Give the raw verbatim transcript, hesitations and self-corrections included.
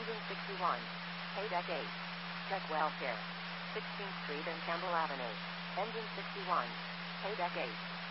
Engine sixty-one. Paydeck eight. Check welfare. sixteenth Street and Campbell Avenue. Engine sixty-one. Paydeck eight.